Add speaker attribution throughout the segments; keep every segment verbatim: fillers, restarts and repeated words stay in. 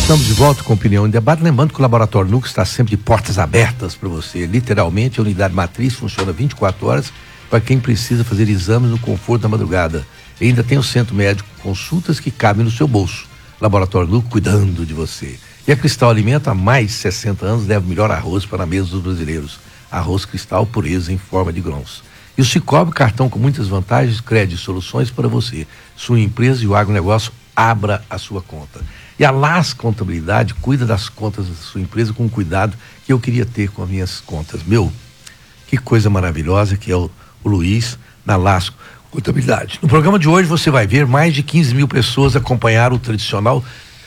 Speaker 1: Estamos de volta com Opinião em Debate, lembrando que o Laboratório Nucleo está sempre de portas abertas para você. Literalmente, a unidade matriz funciona vinte e quatro horas para quem precisa fazer exames no conforto da madrugada. E ainda tem o Centro Médico Consultas que cabem no seu bolso. Laboratório Nucleo cuidando de você. E a Cristal Alimento, há mais de sessenta anos, leva o melhor arroz para a mesa dos brasileiros. Arroz Cristal, pureza em forma de grãos. E o Cicobi, cartão com muitas vantagens, crédito e soluções para você. Sua empresa e o agronegócio, abra a sua conta. E a Las Contabilidade cuida das contas da sua empresa com o cuidado que eu queria ter com as minhas contas. Meu, que coisa maravilhosa que é o, o Luiz na Las Contabilidade. No programa de hoje você vai ver mais de quinze mil pessoas acompanhar o tradicional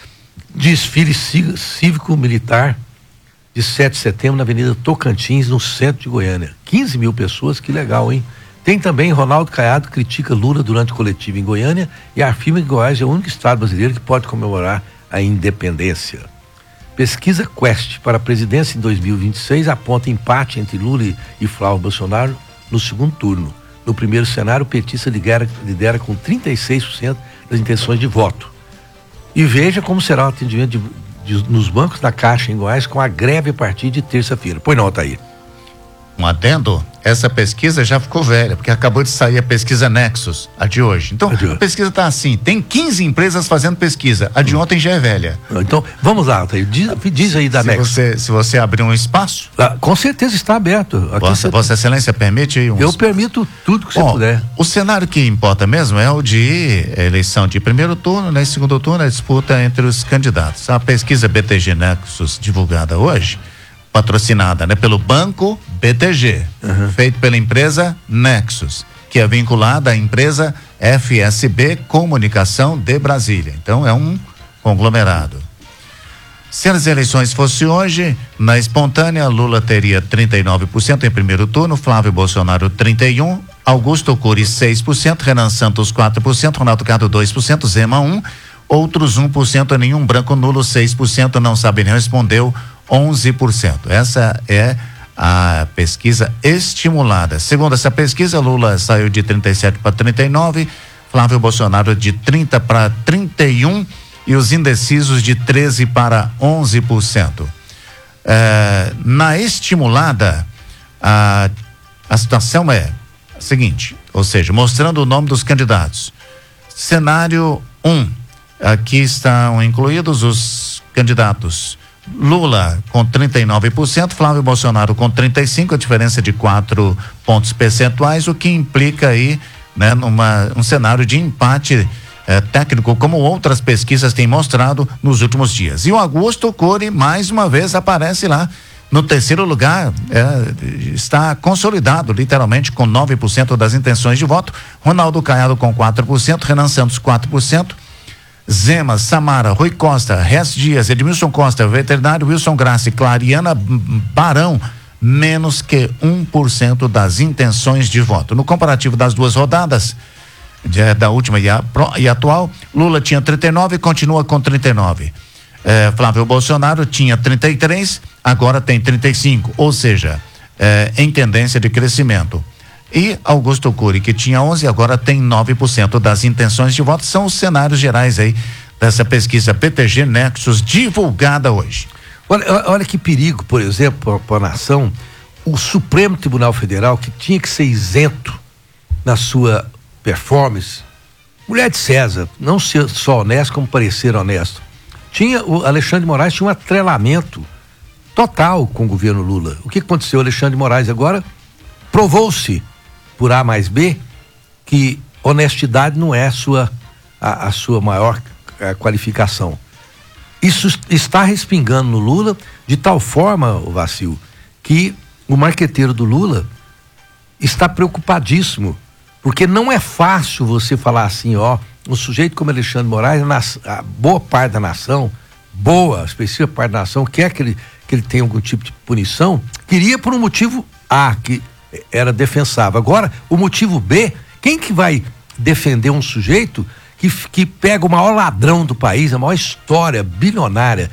Speaker 1: desfile cívico-militar de sete de setembro na Avenida Tocantins, no centro de Goiânia. quinze mil pessoas, que legal, hein? Tem também Ronaldo Caiado critica Lula durante coletiva em Goiânia e afirma que Goiás é o único estado brasileiro que pode comemorar a independência. Pesquisa Quest para a presidência em dois mil e vinte e seis aponta empate entre Lula e Flávio Bolsonaro no segundo turno. No primeiro cenário, o petista lidera, lidera com trinta e seis por cento das intenções de voto. E veja como será o atendimento de, de, nos bancos da Caixa em Goiás com a greve a partir de terça-feira. Põe nota aí.
Speaker 2: Um adendo, essa pesquisa já ficou velha, porque acabou de sair a pesquisa Nexus, a de hoje. Então, a, de hoje. a pesquisa está assim, tem quinze empresas fazendo pesquisa, a de hum. ontem já é velha.
Speaker 1: Então, vamos lá, diz, diz aí da
Speaker 2: se
Speaker 1: Nexus.
Speaker 2: Você, se você abrir um espaço...
Speaker 1: Ah, com certeza está aberto. Aqui
Speaker 2: Vossa, você... Vossa Excelência permite aí um...
Speaker 1: Eu permito tudo que você
Speaker 2: Bom,
Speaker 1: puder.
Speaker 2: O cenário que importa mesmo é o de eleição de primeiro turno, né? Segundo turno, a disputa entre os candidatos. A pesquisa B T G Nexus, divulgada hoje, patrocinada, né, pelo Banco B T G, uhum. feito pela empresa Nexus, que é vinculada à empresa F S B Comunicação de Brasília. Então é um conglomerado. Se as eleições fossem hoje, na espontânea, Lula teria trinta e nove por cento em primeiro turno, Flávio Bolsonaro trinta e um por cento, Augusto Cury seis por cento, Renan Santos quatro por cento, Ronaldo Caiado dois por cento, Zema um por cento, outros um por cento, nenhum, branco nulo seis por cento, não sabe nem respondeu onze por cento. Essa é a pesquisa estimulada. Segundo essa pesquisa, Lula saiu de trinta e sete para trinta e nove, Flávio Bolsonaro de trinta para trinta e um e os indecisos de treze para onze por cento. É, na estimulada, a, a situação é a seguinte, ou seja, mostrando o nome dos candidatos. Cenário um, aqui estão incluídos os candidatos Lula com trinta e nove por cento, Flávio Bolsonaro com trinta e cinco por cento, a diferença de quatro pontos percentuais, o que implica aí, né, numa, um cenário de empate eh, técnico, como outras pesquisas têm mostrado nos últimos dias. E o Augusto Cury, mais uma vez, aparece lá no terceiro lugar, eh, está consolidado, literalmente, com nove por cento das intenções de voto, Ronaldo Caiado com quatro por cento, Renan Santos quatro por cento, Zema, Samara, Rui Costa, Rez Dias, Edmilson Costa, veterinário Wilson Grassi, Clariana Barão, menos que um por cento das intenções de voto. No comparativo das duas rodadas, de, da última e, a, e atual, Lula tinha trinta e nove, continua com trinta e nove. É, Flávio Bolsonaro tinha trinta e três, agora tem trinta e cinco, ou seja, é, em tendência de crescimento. E Augusto Cury, que tinha onze, agora tem nove por cento das intenções de voto. São os cenários gerais aí dessa pesquisa B T G Nexus divulgada hoje.
Speaker 1: Olha, olha que perigo, por exemplo, para a nação, o Supremo Tribunal Federal, que tinha que ser isento na sua performance, mulher de César, não ser só honesto, como parecer honesto. Tinha, o Alexandre de Moraes tinha um atrelamento total com o governo Lula. O que aconteceu? O Alexandre de Moraes agora provou-se por A mais B que honestidade não é a sua, a, a sua maior a qualificação. Isso está respingando no Lula de tal forma, o Vacil, que o marqueteiro do Lula está preocupadíssimo, porque não é fácil você falar assim, ó, um sujeito como Alexandre de Moraes, a boa parte da nação, boa, a específica parte da nação, quer que ele, que ele tenha algum tipo de punição, queria por um motivo A, que era defensável. Agora, o motivo B, quem que vai defender um sujeito que, que pega o maior ladrão do país, a maior história bilionária